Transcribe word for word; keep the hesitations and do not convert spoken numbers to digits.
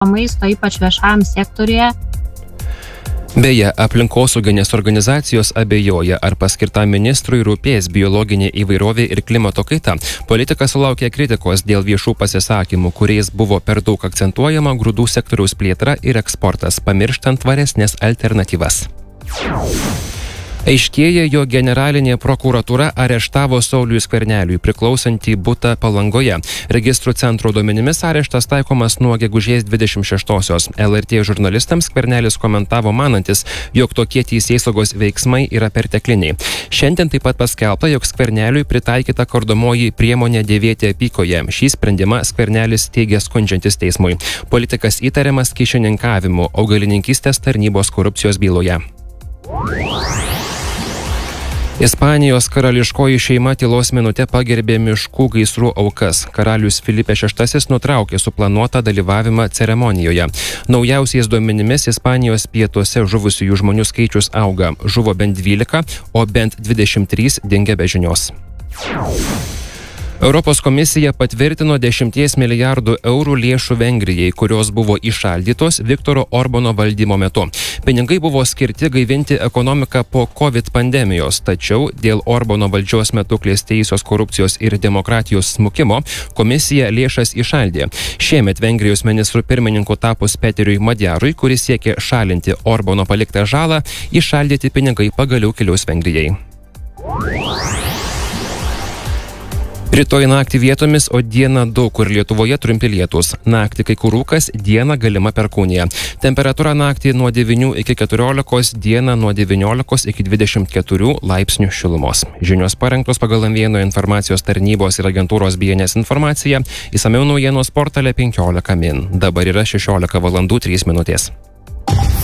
maisto, ypač viešajam sektoriuje. Beje, aplinkosauginės organizacijos abejoja, ar paskirtam ministrui rūpės biologinė įvairovė ir klimato kaita. Politikas sulaukė kritikos dėl viešų pasisakymų, kuriais buvo per daug akcentuojama grūdų sektoriaus plėtra ir eksportas, pamirštant tvaresnės alternatyvas. Aiškėja, jo generalinė prokuratūra areštavo Sauliui Skverneliui priklausantį butą Palangoje. Registrų centro duomenimis areštas taikomas nuo gegužės dvidešimt šeštosios. L R T žurnalistams Skvernelis komentavo manantis, jog tokie teisėsaugos veiksmai yra pertekliniai. Šiandien taip pat paskelbta, jog Skverneliui pritaikyta kardomoji priemonė dėvėti apykoje. Šį sprendimą Skvernelis teigia skundžiantis teismui. Politikas įtariamas kyšininkavimu augalininkystės tarnybos korupcijos byloje. Ispanijos karališkoji šeima tylos minute pagerbė miškų gaisrų aukas. Karalius Filipe šeštasis nutraukė suplanuotą dalyvavimą ceremonijoje. Naujausiais duomenimis Ispanijos pietuose žuvusiųjų žmonių skaičius auga. Žuvo bent dvylika, o bent dvidešimt trys dingę be žinios. Europos komisija patvirtino dešimties milijardų eurų lėšų Vengrijai, kurios buvo įšaldytos Viktoro Orbano valdymo metu. Pinigai buvo skirti gaivinti ekonomiką po COVID pandemijos, tačiau dėl Orbano valdžios metu klestėjusios korupcijos ir demokratijos smukimo komisija lėšas įšaldė. Šiemet Vengrijos ministru pirmininku tapus Peteriui Madjarui, kuris siekė šalinti Orbano paliktą žalą, įšaldyti pinigai pagaliau keliaus Vengrijai. Rytoj naktį vietomis, o dieną daug kur Lietuvoje trumpi lietūs. Naktį kai kur rūkas, dieną galima perkūnija. Temperatūra naktį nuo devynių iki keturiolikos, dieną nuo devyniolikos iki dvidešimt keturių laipsnių šilumos. Žinios parengtos pagal M vieno informacijos tarnybos ir agentūros B N S informaciją. Išsamiau naujienos portale penkiolika min. Dabar yra šešiolika valandų trys minutės.